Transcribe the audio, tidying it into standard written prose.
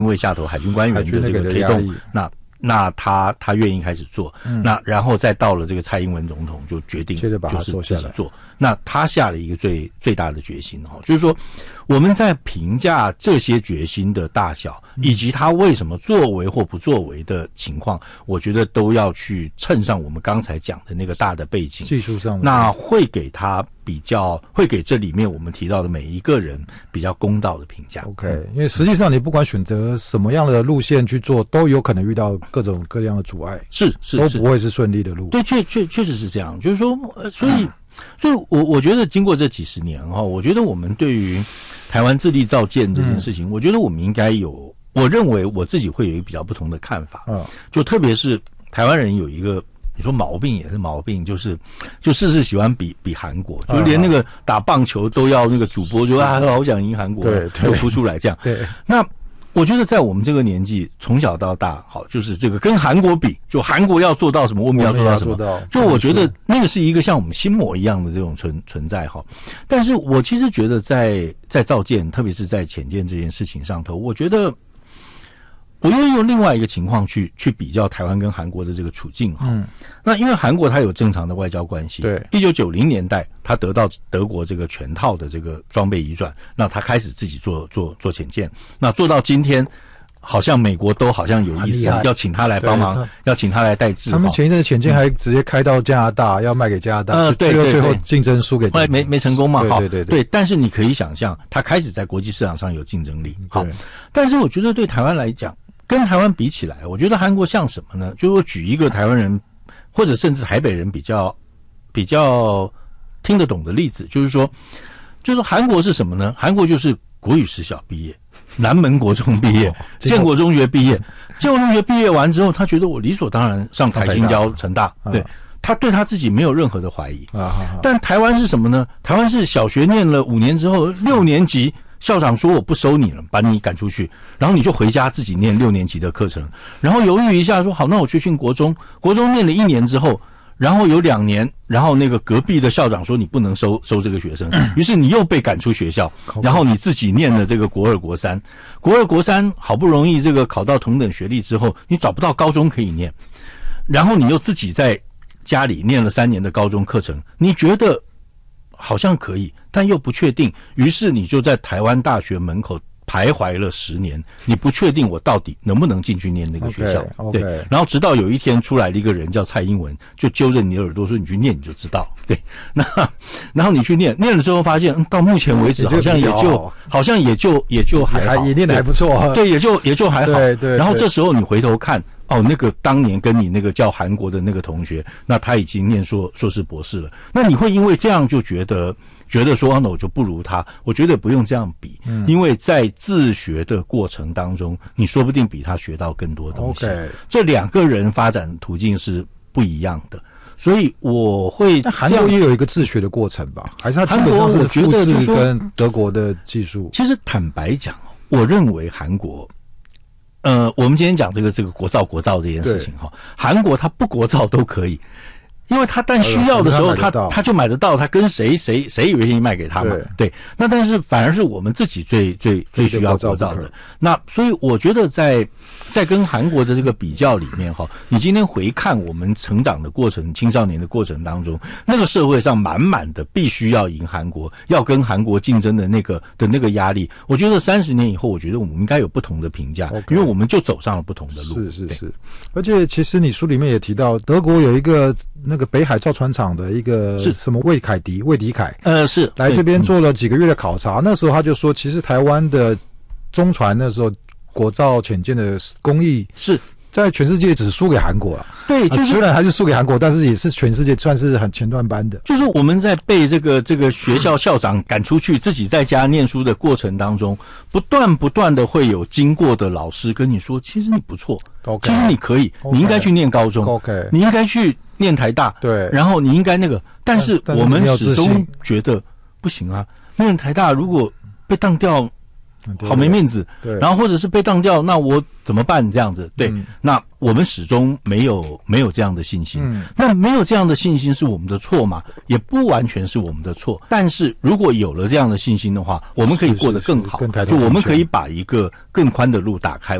因为下头海军官员的这个推动，那他愿意开始做，那然后再到了这个蔡英文总统就决定就是自己做，那他下了一个最大的决心就是说我们在评价这些决心的大小，以及他为什么作为或不作为的情况，我觉得都要去衬上我们刚才讲的那个大的背景， 技术上， 那会给他会给这里面我们提到的每一个人比较公道的评价。 OK， 因为实际上你不管选择什么样的路线去做，都有可能遇到各种各样的阻碍， 是都不会是顺利的路。 对，确实是这样。就是说，所以我觉得经过这几十年我觉得我们对于台湾自力造舰这件事情，我觉得我们应该有，我认为我自己会有一个比较不同的看法。就特别是台湾人有一个。你说毛病也是毛病，就事事喜欢比韩国，就连那个打棒球都要那个主播就好想赢韩国，就扑出来这样。 对， 那我觉得在我们这个年纪，从小到大，好，就是这个跟韩国比，就韩国要做到什么，我们要做到什么，就我觉得那个是一个像我们心魔一样的这种存在哈。但是我其实觉得在造舰，特别是在潜舰这件事情上头，我觉得。我又用另外一个情况去比较台湾跟韩国的这个处境哈。那因为韩国它有正常的外交关系，对，1990年代它得到德国这个全套的这个装备移转，那它开始自己做潜舰，那做到今天。好像美国都好像有意思要请他来帮忙，要请他来代制。 他们前一阵的潜舰还直接开到加拿大，要卖给加拿大， 对， 最后竞争输给后来没成功嘛， 对。 但是你可以想象，他开始在国际市场上有竞争力。好，但是我觉得对台湾来讲，跟台湾比起来，我觉得韩国像什么呢？就是我举一个台湾人或者甚至台北人比较听得懂的例子，就是说韩国是什么呢？韩国就是国语实小毕业。南门国中毕业，建国中学毕业，建国中学毕业完之后，他觉得我理所当然上台清交成大，对，他对他自己没有任何的怀疑。但台湾是什么呢？台湾是小学念了5年之后，6年级校长说我不收你了，把你赶出去，然后你就回家自己念6年级的课程，然后犹豫一下说好，那我去训国中，国中念了1年之后。然后有2年，然后那个隔壁的校长说你不能收这个学生，于是你又被赶出学校，然后你自己念了这个国2、国3，国2、国3好不容易这个考到同等学历之后，你找不到高中可以念，然后你又自己在家里念了3年的高中课程，你觉得好像可以，但又不确定，于是你就在台湾大学门口徘徊了10年，你不确定我到底能不能进去念那个学校。对，然后直到有一天出来了一个人叫蔡英文，就揪着你的耳朵说你去念你就知道。对，那然后你去念了之后发现，到目前为止好像也就还好， 也念得还不错。 对，也就还好。 对。 然后这时候你回头看，那个当年跟你那个叫韩国的那个同学，那他已经念硕士博士了，那你会因为这样就觉得说那我就不如他，我觉得不用这样比，因为在自学的过程当中，你说不定比他学到更多东西。这2个人发展途径是不一样的，所以我会。 那韩国也有一一个自学的过程吧？还是他基本上是复制跟德国的技术？ 其实坦白讲，我认为韩国，我们今天讲这个国造这件事情哈，韩国它不国造都可以。因为他但需要的时候，他就买得到，他跟谁也愿意卖给他嘛。对，那但是反而是我们自己最需要国造的。那所以我觉得在跟韩国的这个比较里面哈，你今天回看我们成长的过程、青少年的过程当中，那个社会上满满的必须要赢韩国，要跟韩国竞争的那个压力，我觉得30年以后，我觉得我们应该有不同的评价，因为我们就走上了不同的路。 是，而且其实你书里面也提到，德国有一个那个北海造船厂的一个什么魏迪凯， 是来这边做了几个月的考察，那时候他就说，其实台湾的中船那时候国造潜舰的工艺是在全世界只输给韩国了。 对，就是虽然还是输给韩国，但是也是全世界算是很前段班的。 就是我们在被这个学校校长赶出去，自己在家念书的过程当中，不断的会有经过的老师跟你说，其实你不错，其实你可以，你应该去念高中，你应该去念台大， 对， 然后你应该那个，但是我们始终觉得不行啊，念台大如果被当掉。好没面子，对，然后或者是被当掉，那我怎么办？这样子，对，那我们始终没有这样的信心。那没有这样的信心是我们的错吗？也不完全是我们的错。但是如果有了这样的信心的话，我们可以过得更好，就我们可以把一个更宽的路打开。